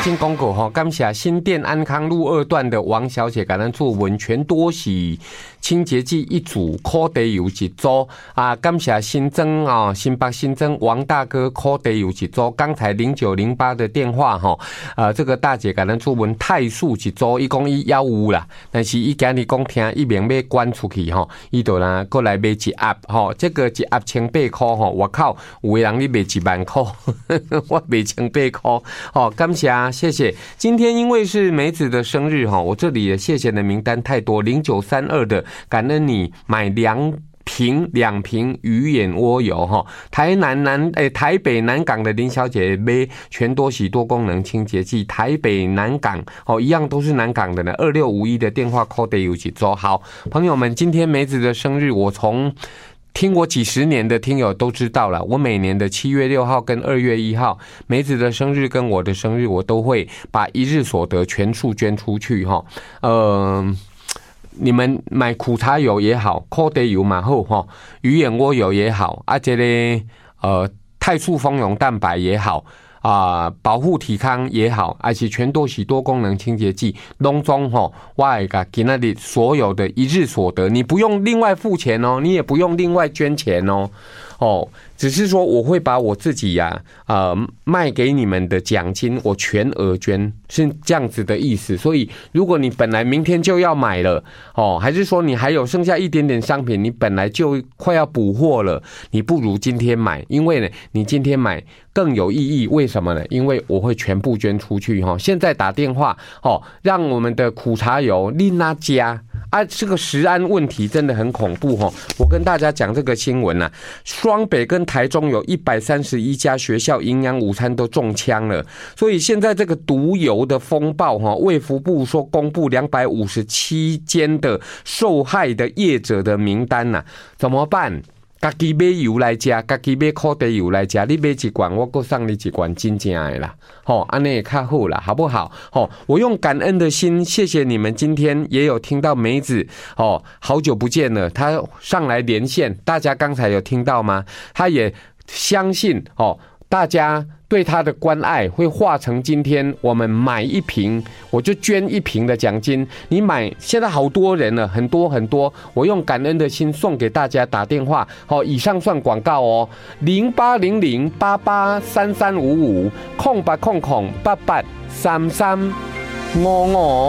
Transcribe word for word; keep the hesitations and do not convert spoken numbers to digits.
进广告哈，感谢新店安康路二段的王小姐，感恩做文全多喜清洁剂一组，烤地油一组啊！感谢新增啊，新北新增王大哥烤地油一组。刚才零九零八的电话哈，呃，这个大姐感恩做文泰素一组，一共伊要有啦，但是伊今日讲听一名要关出去哈，伊就啦过来买一盒哈，这个一盒千八块哈，我靠，有的人你卖一万块，我卖千八块，好，感谢谢谢。今天因为是梅子的生日哈，我这里的谢谢的名单太多，零九三二的感恩你买两瓶两瓶鱼眼蜗油哈，台南南诶、欸、台北南港的林小姐买全多喜多功能清洁剂，台北南港哦一样都是南港的呢，二六五一的电话 call 得有几周。好，朋友们，今天梅子的生日，我从听我几十年的听友都知道了，我每年的七月六号跟二月一号，梅子的生日跟我的生日，我都会把一日所得全数捐出去哈。呃，你们买苦茶油也好，烤地油嘛好哈，鱼眼蜗油也好，啊这个呃泰素蜂蛹蛋白也好。啊，保护体康也好，而且全多喜多功能清洁剂，拢总吼，我会甲今仔日所有的一日所得，你不用另外付钱哦，你也不用另外捐钱哦，哦，只是说我会把我自己呀、啊，呃，卖给你们的奖金，我全额捐，是这样子的意思。所以，如果你本来明天就要买了，哦，还是说你还有剩下一点点商品，你本来就快要补货了，你不如今天买，因为呢，你今天买更有意义。为什么呢？因为我会全部捐出去哈。现在打电话哦，让我们的苦茶油丽娜加啊，这个食安问题真的很恐怖哈。我跟大家讲这个新闻啊，双北跟台中有一百三十一家学校营养午餐都中枪了，所以现在这个毒油的风暴哈，卫福部说公布两百五十七间的受害的业者的名单呐、啊，怎么办？自己买油来吃，自己买烤地油来吃，你买一罐，我再送你一罐真正的啦，吼，安尼也较好啦，好不好？吼，我用感恩的心，谢谢你们今天也有听到梅子，哦，好久不见了，他上来连线，大家刚才有听到吗？他也相信哦，大家对他的关爱会化成今天我们买一瓶我就捐一瓶的奖金，你买现在好多人了，很多很多，我用感恩的心送给大家，打电话好，以上算广告哦，零八零零八八三三五五空八空空八八三三五五。